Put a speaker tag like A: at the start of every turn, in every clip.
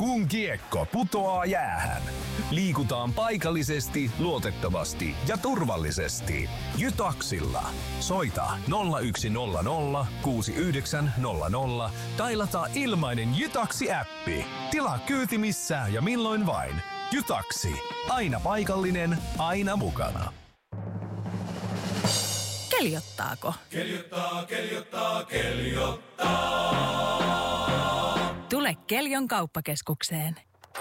A: kun kiekko putoaa jäähän. Liikutaan paikallisesti, luotettavasti ja turvallisesti. Jytaksilla. Soita 0100 6900 tai lataa ilmainen Jytaksi-äppi. Tilaa kyyti missä ja milloin vain. Jytaksi. Aina paikallinen, aina mukana.
B: Keljottaako?
C: Keljottaa.
B: Tule Keljon kauppakeskukseen.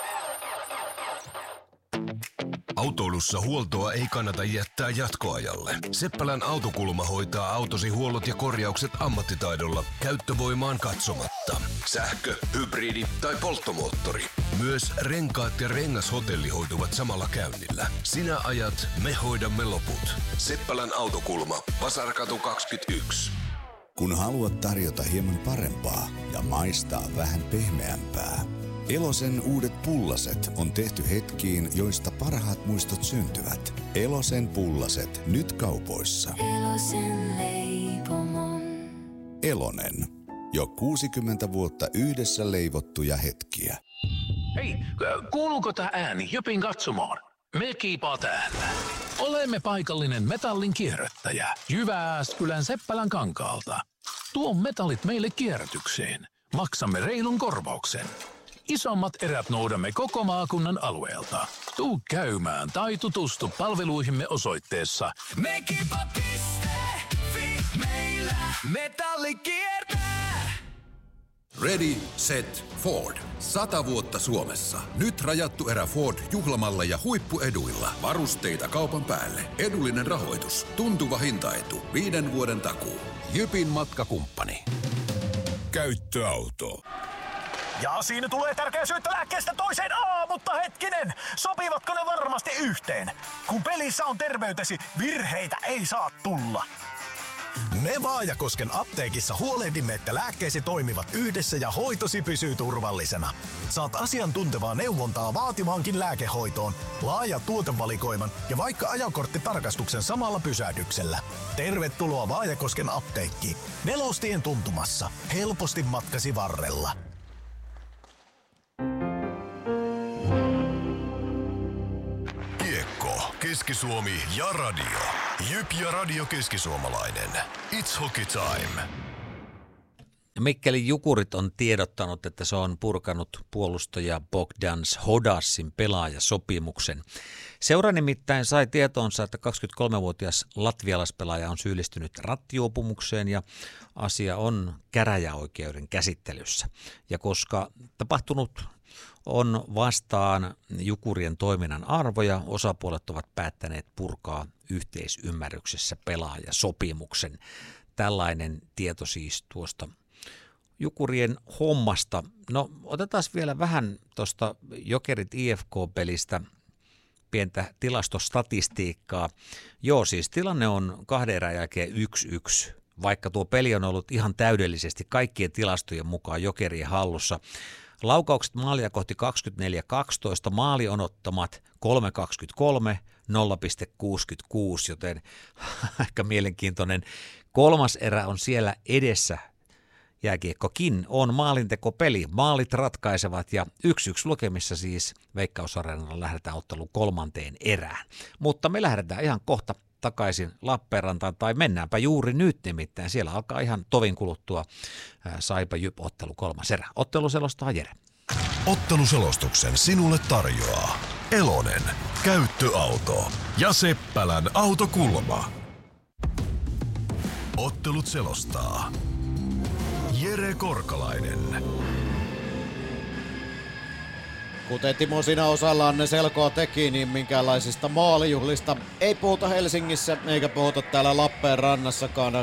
D: Autoilussa huoltoa ei kannata jättää jatkoajalle. Seppälän Autokulma hoitaa autosi huollot ja korjaukset ammattitaidolla käyttövoimaan katsomatta. Sähkö, hybridi tai polttomoottori. Myös renkaat ja rengashotelli hoituvat samalla käynnillä. Sinä ajat, me hoidamme loput. Seppälän Autokulma, Vasarakatu 21.
E: Kun haluat tarjota hieman parempaa ja maistaa vähän pehmeämpää, Elosen uudet pullaset on tehty hetkiin, joista parhaat muistot syntyvät. Elosen pullaset nyt kaupoissa.
F: Elosen leipomon.
E: Elonen. Jo 60 vuotta yhdessä leivottuja hetkiä.
G: Hei, kuuluuko tää ääni Jypin katsomaan? Me kiipaa täällä. Olemme paikallinen metallin kierrättäjä Jyväskylän Seppälän kankaalta. Tuo metallit meille kierrätykseen. Maksamme reilun korvauksen. Isommat erät noudamme koko maakunnan alueelta. Tuu käymään tai tutustu palveluihimme osoitteessa mekipa.fi. Meillä metalli kiertää.
H: Ready, set, Ford. 100 vuotta Suomessa. Nyt rajattu erä Ford juhlamalla ja huippueduilla. Varusteita kaupan päälle. Edullinen rahoitus. Tuntuva hintaetu. 5 vuoden takuu. Jypin matkakumppani.
A: Käyttöauto.
I: Ja siinä tulee tärkeä syöttö lääkkeestä toiseen. Mutta hetkinen, sopivatko ne varmasti yhteen? Kun pelissä on terveytesi, virheitä ei saa tulla. Me Vaajakosken apteekissa huolehdimme, että lääkkeesi toimivat yhdessä ja hoitosi pysyy turvallisena. Saat asiantuntevaa neuvontaa vaativaankin lääkehoitoon, laaja tuotevalikoiman ja vaikka ajokorttitarkastuksen samalla pysähdyksellä. Tervetuloa Vaajakosken apteekkiin. Nelostien tuntumassa. Helposti matkasi varrella.
D: Kiekko, Keski-Suomi ja radio. Jyp ja Radio Keskisuomalainen. It's hockey time.
J: Mikkelin Jukurit on tiedottanut, että se on purkanut puolustaja Bogdans Hodassin pelaajasopimuksen. Seura nimittäin sai tietoonsa, että 23-vuotias latvialaispelaaja on syyllistynyt rattijuopumukseen ja asia on käräjäoikeuden käsittelyssä. Ja koska tapahtunut on vastaan Jukurien toiminnan arvoja, osapuolet ovat päättäneet purkaa yhteisymmärryksessä pelaajasopimuksen. Tällainen tieto siis tuosta Jukurien hommasta. No otetaan vielä vähän tuosta Jokerit IFK-pelistä pientä tilastostatistiikkaa. Joo, siis tilanne on 2 erän jälkeen 1-1, vaikka tuo peli on ollut ihan täydellisesti kaikkien tilastojen mukaan Jokerien hallussa. Laukaukset maalia kohti 24-12, maali on ottamat 3-23, 0,66, joten aika mielenkiintoinen. 3. erä on siellä edessä. Jääkiekkokin on maalintekopeli. Maalit ratkaisevat ja 1-1 lukemissa siis Veikkaus-areenalla lähdetään otteluun 3. erään. Mutta me lähdetään ihan kohta takaisin Lappeenrantaan, tai mennäänpä juuri nyt nimittäin. Siellä alkaa ihan tovin kuluttua Saipa Jyp-ottelu 3. erä. Ottelu selostaa Jere.
D: Otteluselostuksen sinulle tarjoaa Elonen, käyttöauto ja Seppälän Autokulma. Ottelut selostaa Jere Korkalainen.
K: Kuten Timo sinä osallaan selkoa teki, niin minkäänlaisista maalijuhlista ei puhuta Helsingissä eikä puhuta täällä Lappeenrannassakaan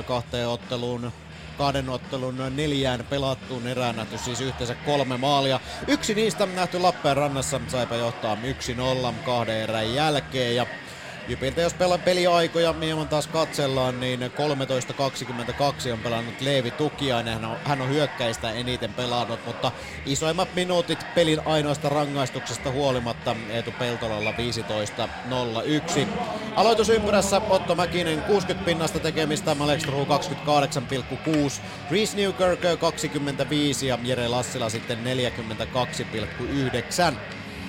K: 2 ottelun 4 pelattuun erään nähty siis yhteensä 3 maalia. Yksi niistä nähty Lappeenrannassa, Saipa johtaa 1-0 2 erän jälkeen ja Jypiltä jos peliaikoja hieman taas katsellaan, niin 13.22 on pelannut Leevi Tukiainen. Hän on hyökkäistä eniten pelannut, mutta isoimmat minuutit pelin ainoasta rangaistuksesta huolimatta Eetu Peltolalla 15.01. Aloitusympyrässä Otto Mäkinen 60 pinnasta tekemistä, Malek Struu 28,6, Reese Newkirk 25 ja Jere Lassila sitten 42,9.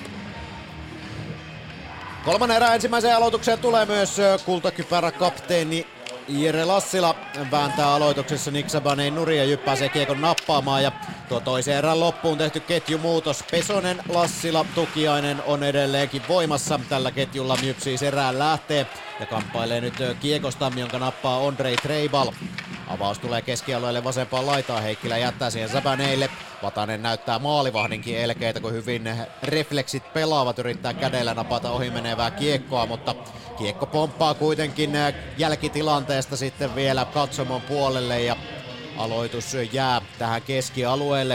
K: Kolmannen erän ensimmäiseen aloitukseen tulee myös kultakypärä kapteeni Jere Lassila vääntää aloituksessa Nick Sabaneen nurin ja Jyp pääsee kiekon nappaamaan ja tuo toisen erän loppuun tehty ketjumuutos. Pesonen, Lassila, Tukiainen on edelleenkin voimassa. Tällä ketjulla Jyp siis erään lähtee ja kamppailee nyt kiekosta, jonka nappaa Ondrej Treibal. Avaus tulee keskialueelle vasempaan laitaan, Heikkilä jättää siihen Sabaneille. Vatanen näyttää maalivahdinkin elkeitä, kun hyvin refleksit pelaavat, yrittää kädellä napata ohimenevää kiekkoa, mutta kiekko pomppaa kuitenkin jälkitilanteesta sitten vielä katsomon puolelle ja aloitus jää tähän keskialueelle.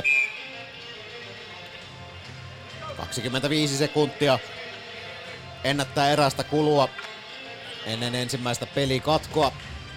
K: 25 sekuntia ennättää erästä kulua ennen ensimmäistä pelikatkoa.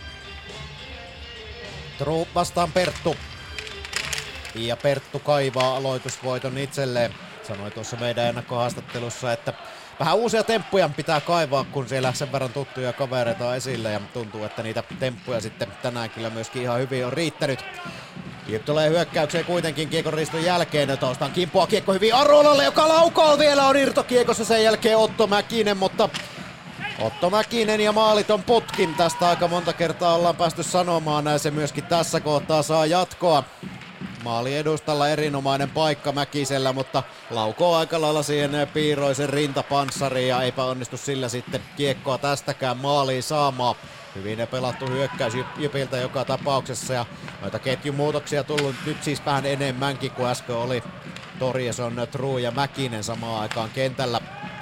K: True vastaan Perttu. Ja Perttu kaivaa aloitusvoiton itselleen. Sanoi tuossa meidän ennakkohaastattelussa, että vähän uusia temppuja pitää kaivaa, kun siellä sen verran tuttuja kavereita on esillä. Ja tuntuu, että niitä temppuja sitten tänään kyllä myöskin ihan hyvin on riittänyt. Jyp tulee hyökkäykseen kuitenkin kiekon riston jälkeen. Taustaan kimpoaa kiekko hyvin Arolalle, joka laukoo vielä on irtokiekossa sen jälkeen Otto Mäkinen, mutta Otto Mäkinen ja maaliton putkin. Tästä aika monta kertaa ollaan päästy sanomaan, näin se myöskin tässä kohtaa saa jatkoa. Maali edustalla erinomainen paikka Mäkisellä, mutta laukoo aika lailla siihen Piiroisen rintapanssariin ja eipä onnistu sillä sitten kiekkoa tästäkään maaliin saamaan. Hyvin pelattu hyökkäys Jypiltä joka tapauksessa ja noita ketjumuutoksia tullut nyt siis vähän enemmänkin kuin äsken oli Torjeson, True ja Mäkinen samaan aikaan kentällä.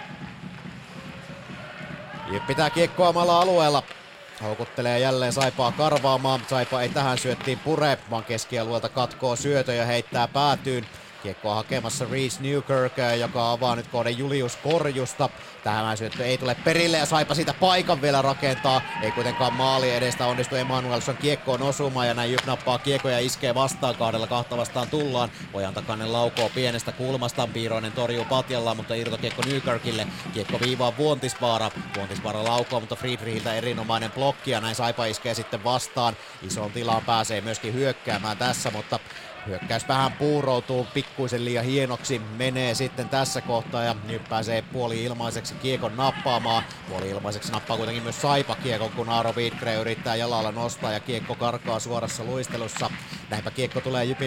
K: Jyp pitää kiekkoa omalla alueella. Houkuttelee jälleen Saipaa karvaamaan. Saipa ei tähän syöttiin pure, vaan keskialueelta katkoo syötö ja heittää päätyyn. Kiekkoa hakemassa Reese Newkirk, joka avaa nyt kohden Julius Korjusta. Tämä syöttö ei tule perille ja Saipa siitä paikan vielä rakentaa. Ei kuitenkaan maali edestä onnistu Emanuelsson kiekkoon osumaan ja näin Jyp nappaa kiekko ja iskee vastaan. 2-2 vastaan tullaan. Pojan takainen laukoo pienestä kulmasta. Piiroinen torjuu patjalla, mutta irtokiekko Newkirkille. Kiekko viivaa Vuontisvaara. Vuontisvaara laukoo, mutta Friedrichiltä erinomainen blokki ja näin Saipa iskee sitten vastaan. Isoon tilaan pääsee myöskin hyökkäämään tässä, mutta hyökkäys vähän puuroutuu, pikkuisen liian hienoksi menee sitten tässä kohtaa ja nyt pääsee puoli-ilmaiseksi kiekon nappaamaan. Puoli-ilmaiseksi nappaa kuitenkin myös Saipa kiekon, kun Aaro Wiedgren yrittää jalalla nostaa ja kiekko karkaa suorassa luistelussa. Näinpä kiekko tulee Jypin